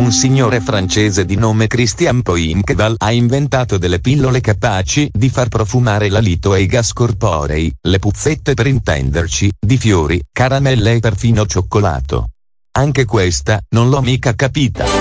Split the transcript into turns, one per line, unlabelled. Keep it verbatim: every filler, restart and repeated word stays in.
Un signore francese di nome Christian Poinqueval ha inventato delle pillole capaci di far profumare l'alito e i gas corporei, le puzzette per intenderci, di fiori, caramelle e perfino cioccolato. Anche questa, non l'ho mica capita.